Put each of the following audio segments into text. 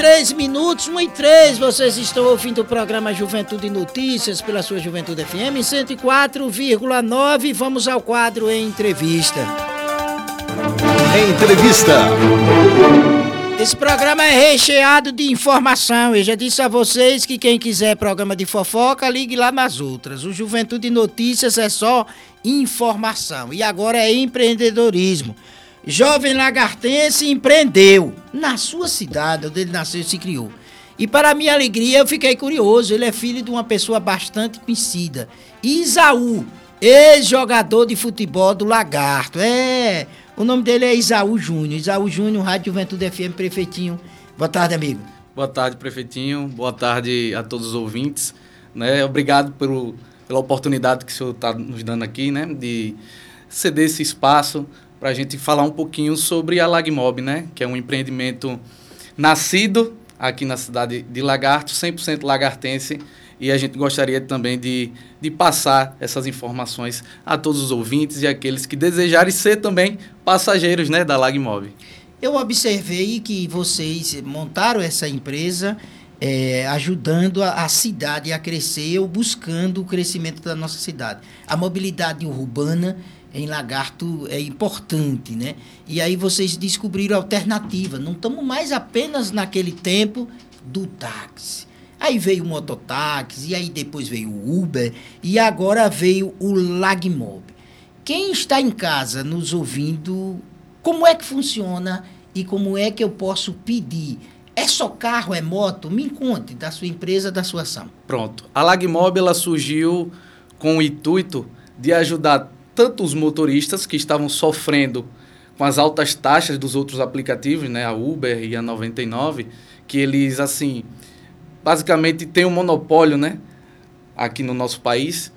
1h03, 1h03, vocês estão ouvindo o programa Juventude Notícias pela sua Juventude FM 104,9. Vamos ao quadro Entrevista. Entrevista. Esse programa é recheado de informação. Eu já disse a vocês que quem quiser programa de fofoca, ligue lá nas outras. O Juventude Notícias é só informação. E agora é empreendedorismo. Jovem lagartense empreendeu na sua cidade, onde ele nasceu e se criou. E para minha alegria, eu fiquei curioso. Ele é filho de uma pessoa bastante conhecida. Isaú, ex-jogador de futebol do Lagarto. O nome dele é Isaú Júnior. Isaú Júnior, Rádio Juventude FM, Prefeitinho. Boa tarde, amigo. Boa tarde, Prefeitinho. Boa tarde a todos os ouvintes. Obrigado pela oportunidade que o senhor está nos dando aqui, de ceder esse espaço para a gente falar um pouquinho sobre a Lagmob, que é um empreendimento nascido aqui na cidade de Lagarto, 100% lagartense, e a gente gostaria também de passar essas informações a todos os ouvintes e aqueles que desejarem ser também passageiros da Lagmob. Eu observei que vocês montaram essa empresa ajudando a cidade a crescer ou buscando o crescimento da nossa cidade. A mobilidade urbana em Lagarto é importante, E aí vocês descobriram alternativa. Não estamos mais apenas naquele tempo do táxi. Aí veio o mototáxi, e aí depois veio o Uber, e agora veio o Lagmob. Quem está em casa nos ouvindo, como é que funciona e como é que eu posso pedir? É só carro, é moto? Me conte da sua empresa, da sua ação. Pronto. A Lagmob, ela surgiu com o intuito de ajudar tanto os motoristas que estavam sofrendo com as altas taxas dos outros aplicativos, a Uber e a 99, que eles, basicamente têm um monopólio, aqui no nosso país,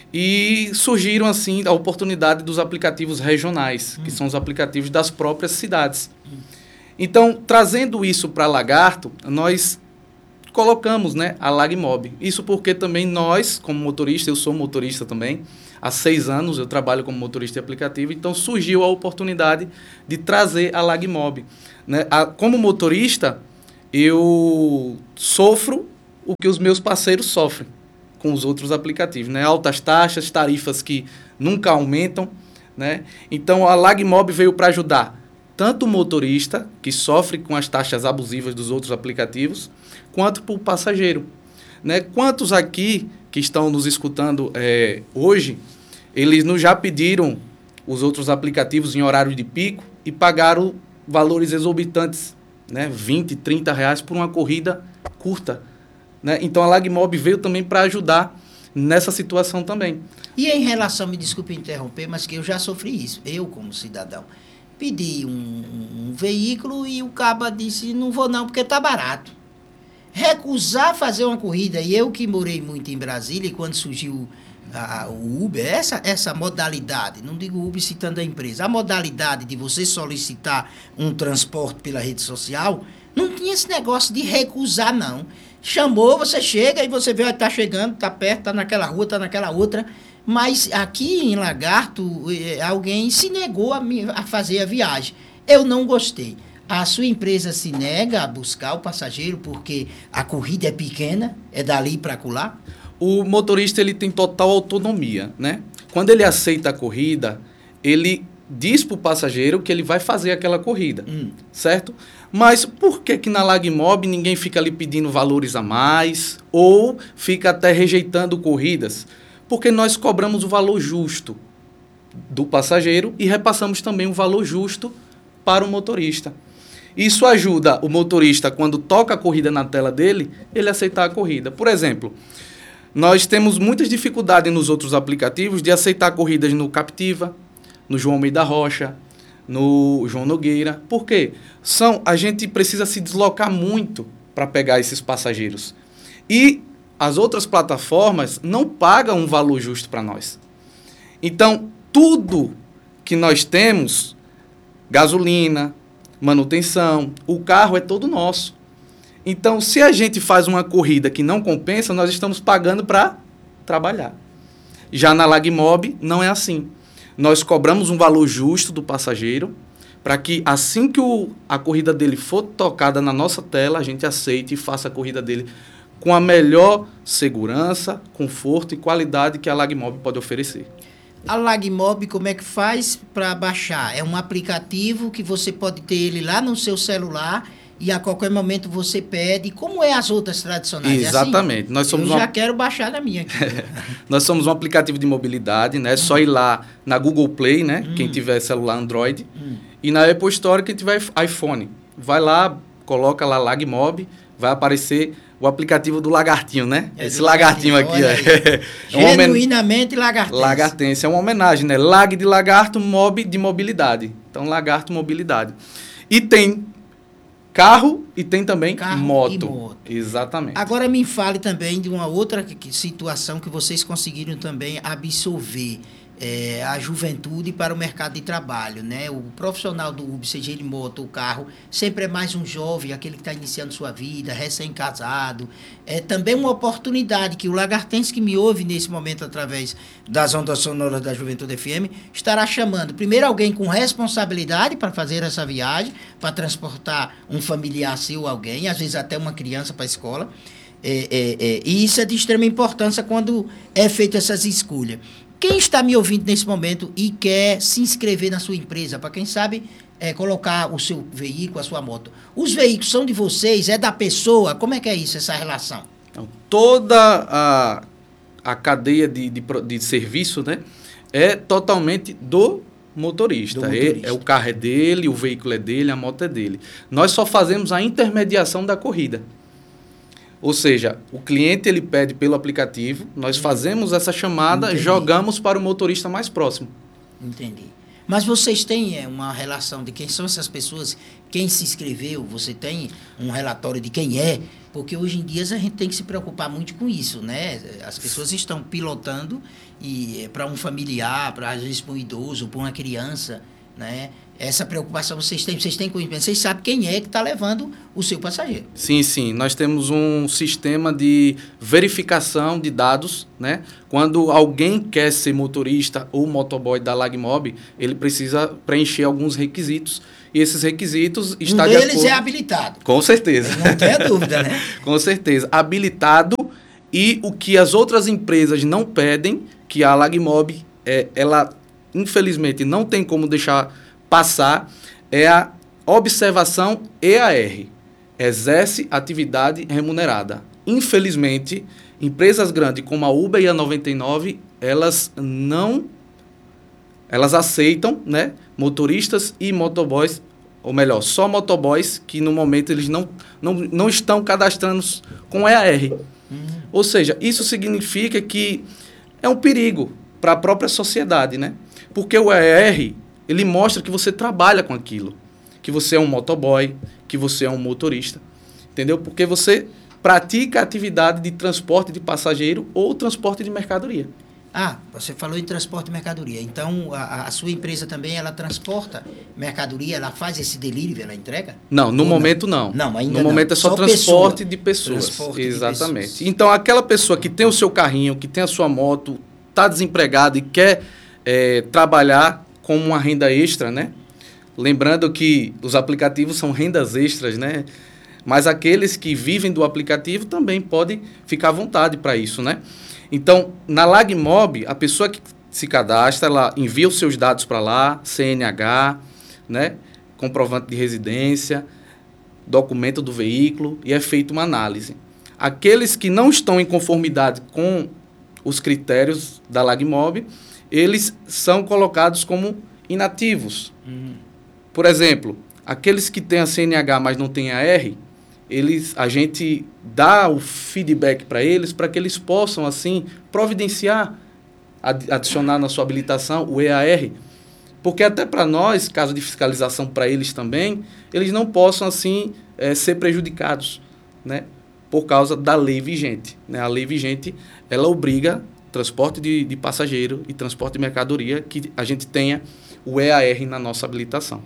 e surgiram, a oportunidade dos aplicativos regionais, que são os aplicativos das próprias cidades. Então, trazendo isso para Lagarto, nós colocamos, a Lagmob. Isso porque também nós, como motorista, eu sou motorista também, há 6 anos eu trabalho como motorista de aplicativo, então surgiu a oportunidade de trazer a Lagmob. Como motorista, eu sofro o que os meus parceiros sofrem com os outros aplicativos, altas taxas, tarifas que nunca aumentam, Então a Lagmob veio para ajudar tanto o motorista, que sofre com as taxas abusivas dos outros aplicativos, quanto para o passageiro. Quantos aqui que estão nos escutando hoje, eles nos já pediram os outros aplicativos em horário de pico e pagaram valores exorbitantes, 20, 30 reais por uma corrida curta. Então a Lagmob veio também para ajudar nessa situação também. E em relação, me desculpe interromper, mas que eu já sofri isso, eu como cidadão. Pedi um veículo e o caba disse, não vou não, porque está barato. Recusar fazer uma corrida, e eu que morei muito em Brasília, e quando surgiu o Uber, essa modalidade, não digo Uber citando a empresa, a modalidade de você solicitar um transporte pela rede social, não tinha esse negócio de recusar, não. Chamou, você chega e você vê, está chegando, está perto, está naquela rua, está naquela outra. Mas aqui em Lagarto, alguém se negou a fazer a viagem. Eu não gostei. A sua empresa se nega a buscar o passageiro porque a corrida é pequena, é dali para acolá? O motorista ele tem total autonomia, Quando ele aceita a corrida, ele diz para o passageiro que ele vai fazer aquela corrida, certo? Mas por que na Lagmob ninguém fica ali pedindo valores a mais ou fica até rejeitando corridas? Porque nós cobramos o valor justo do passageiro e repassamos também o valor justo para o motorista. Isso ajuda o motorista, quando toca a corrida na tela dele, ele aceitar a corrida. Por exemplo, nós temos muitas dificuldades nos outros aplicativos de aceitar corridas no Captiva, no João Almeida Rocha, no João Nogueira. Por quê? A gente precisa se deslocar muito para pegar esses passageiros. E as outras plataformas não pagam um valor justo para nós. Então, tudo que nós temos, gasolina, manutenção, o carro é todo nosso. Então, se a gente faz uma corrida que não compensa, nós estamos pagando para trabalhar. Já na Lagmob, não é assim. Nós cobramos um valor justo do passageiro, para que assim que a corrida dele for tocada na nossa tela, a gente aceite e faça a corrida dele com a melhor segurança, conforto e qualidade que a Lagmob pode oferecer. A Lagmob, como é que faz para baixar? É um aplicativo que você pode ter ele lá no seu celular e a qualquer momento você pede. Como é as outras tradicionais? Exatamente. É assim? Nós somos já quero baixar na minha aqui. Nós somos um aplicativo de mobilidade, né? É só ir lá na Google Play, né? Quem tiver celular Android. E na Apple Store, quem tiver iPhone. Vai lá, coloca lá Lagmob, vai aparecer o aplicativo do lagartinho, né? Esse lagartinho aqui. Genuinamente lagartense. Lagartense. É uma homenagem, né? Lag de lagarto, mob de mobilidade. Então, lagarto, mobilidade. E tem carro e tem também moto. Exatamente. Agora me fale também de uma outra situação que vocês conseguiram também absorver a juventude para o mercado de trabalho, né? O profissional do Uber, seja ele moto ou carro, sempre é mais um jovem, aquele que está iniciando sua vida, recém-casado. É também uma oportunidade que o lagartense que me ouve nesse momento através das ondas sonoras da Juventude FM estará chamando primeiro alguém com responsabilidade para fazer essa viagem, para transportar um familiar seu, alguém, às vezes até uma criança para a escola. E isso é de extrema importância quando é feita essas escolhas. Quem está me ouvindo nesse momento e quer se inscrever na sua empresa, para quem sabe colocar o seu veículo, a sua moto. Os veículos são de vocês, é da pessoa? Como é que é isso, essa relação? Então, toda a cadeia de serviço, né, é totalmente do motorista. O carro é dele, o veículo é dele, a moto é dele. Nós só fazemos a intermediação da corrida. Ou seja, o cliente ele pede pelo aplicativo, nós fazemos essa chamada, jogamos para o motorista mais próximo. Entendi. Mas vocês têm uma relação de quem são essas pessoas, quem se inscreveu, você tem um relatório de quem é? Porque hoje em dia a gente tem que se preocupar muito com isso, né? As pessoas estão pilotando e para um familiar, às vezes para um idoso, para uma criança, né? Essa preocupação vocês têm conhecimento, vocês sabem quem é que está levando o seu passageiro. Sim, sim. Nós temos um sistema de verificação de dados, né? Quando alguém quer ser motorista ou motoboy da Lagmob, ele precisa preencher alguns requisitos. E esses requisitos está de acordo... Um deles é habilitado. Com certeza. Não tenha dúvida, né? Com certeza. Habilitado, e o que as outras empresas não pedem, que a Lagmob, ela infelizmente não tem como deixar passar, é a observação EAR, exerce atividade remunerada. Infelizmente, empresas grandes como a Uber e a 99, elas aceitam, né, motoristas e motoboys, ou melhor, só motoboys que no momento eles não estão cadastrando com EAR. Ou seja, isso significa que é um perigo para a própria sociedade, né? Porque o EAR, ele mostra que você trabalha com aquilo, que você é um motoboy, que você é um motorista, entendeu? Porque você pratica a atividade de transporte de passageiro ou transporte de mercadoria. Ah, você falou em transporte de mercadoria. Então, a sua empresa também, ela transporta mercadoria, ela faz esse delivery, ela entrega? Não, no momento não. Não, ainda no momento é só transporte de pessoas. Transporte Exatamente. De pessoas. Então, aquela pessoa que tem o seu carrinho, que tem a sua moto, está desempregada e quer trabalhar como uma renda extra, né? Lembrando que os aplicativos são rendas extras, né? Mas aqueles que vivem do aplicativo também podem ficar à vontade para isso, né? Então, na Lagmob, a pessoa que se cadastra, ela envia os seus dados para lá, CNH, né? Comprovante de residência, documento do veículo, e é feita uma análise. Aqueles que não estão em conformidade com os critérios da Lagmob, eles são colocados como inativos. Por exemplo, aqueles que têm a CNH, mas não têm a R, a gente dá o feedback para que eles possam, assim, providenciar, adicionar na sua habilitação o EAR, porque até para nós, caso de fiscalização para eles também, eles não possam, assim, ser prejudicados, né, por causa da lei vigente, né? A lei vigente, ela obriga transporte de passageiro e transporte de mercadoria que a gente tenha o EAR na nossa habilitação.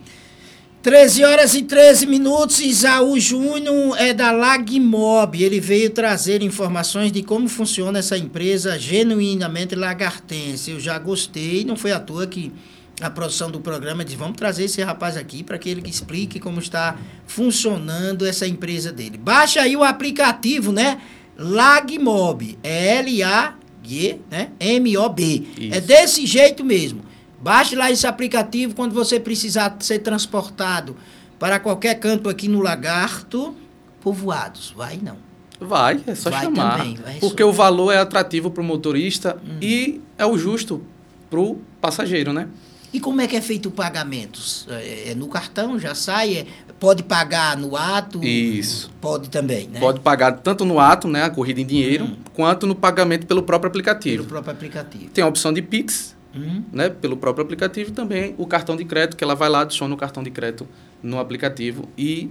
13h13, Isaú Júnior é da Lagmob. Ele veio trazer informações de como funciona essa empresa genuinamente lagartense. Eu já gostei, não foi à toa que a produção do programa disse, vamos trazer esse rapaz aqui para que ele explique como está funcionando essa empresa dele. Baixa aí o aplicativo, né? Lagmob, L-A-G, né? M-O-B. É desse jeito mesmo. Baixe lá esse aplicativo quando você precisar ser transportado para qualquer canto aqui no Lagarto. Povoados, vai não. Vai, é só chamar. Também, porque o valor é atrativo para o motorista e é o justo para o passageiro, né? E como é que é feito o pagamento? É no cartão, já sai? Pode pagar no ato? Isso. Pode também, né? Pode pagar tanto no ato, né, a corrida em dinheiro, quanto no pagamento pelo próprio aplicativo. Pelo próprio aplicativo. Tem a opção de Pix, né, pelo próprio aplicativo, e também o cartão de crédito, que ela vai lá, adiciona o cartão de crédito no aplicativo e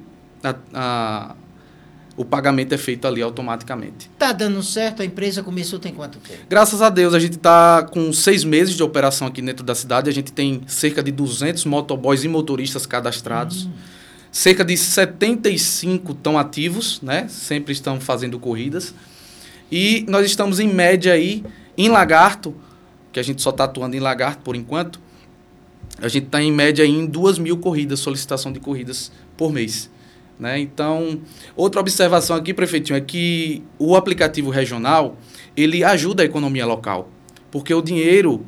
o pagamento é feito ali automaticamente. Tá dando certo? A empresa começou tem quanto tempo? Graças a Deus, a gente está com 6 meses de operação aqui dentro da cidade. A gente tem cerca de 200 motoboys e motoristas cadastrados. Cerca de 75 estão ativos, né? Sempre estão fazendo corridas. E nós estamos em média aí, em Lagarto, que a gente só está atuando em Lagarto por enquanto, a gente está em média aí em 2.000 corridas, solicitação de corridas por mês. Né? Então, outra observação aqui, prefeitinho, é que o aplicativo regional, ele ajuda a economia local, porque o dinheiro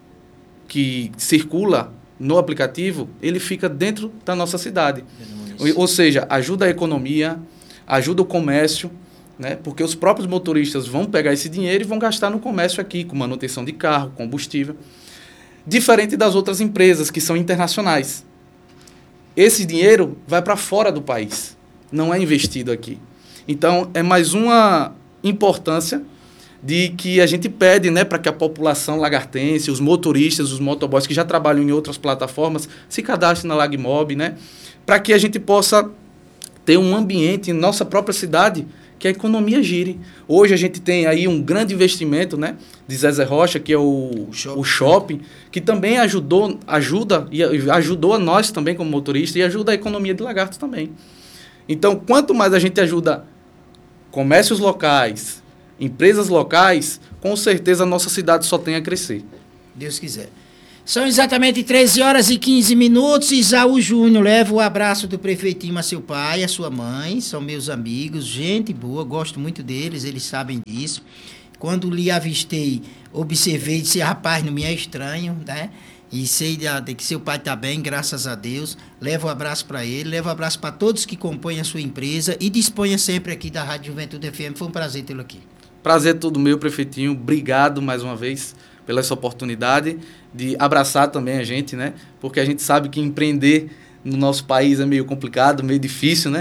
que circula no aplicativo, ele fica dentro da nossa cidade. Ou seja, ajuda a economia, ajuda o comércio, né? Porque os próprios motoristas vão pegar esse dinheiro e vão gastar no comércio aqui, com manutenção de carro, combustível, diferente das outras empresas que são internacionais. Esse dinheiro vai para fora do país, não é investido aqui. Então, é mais uma importância de que a gente pede, né, para que a população lagartense, os motoristas, os motoboys que já trabalham em outras plataformas, se cadastrem na Lagmob, né, para que a gente possa ter um ambiente em nossa própria cidade que a economia gire. Hoje a gente tem aí um grande investimento, né, de Zezé Rocha, que é o shopping, que também ajuda e ajudou a nós também como motorista e ajuda a economia de Lagarto também. Então, quanto mais a gente ajuda comércios locais, empresas locais, com certeza a nossa cidade só tem a crescer. Deus quiser. São exatamente 13 horas e 15 minutos. Isaú Júnior, leva o abraço do prefeitinho a seu pai, a sua mãe, são meus amigos, gente boa, gosto muito deles, eles sabem disso. Quando lhe avistei, observei e disse, rapaz, não me é estranho, né? E sei de que seu pai está bem, graças a Deus. Leva um abraço para ele, leva um abraço para todos que compõem a sua empresa e disponha sempre aqui da Rádio Juventude FM. Foi um prazer tê-lo aqui. Prazer todo meu, prefeitinho. Obrigado mais uma vez pela essa oportunidade de abraçar também a gente, né? Porque a gente sabe que empreender no nosso país é meio complicado, meio difícil, né?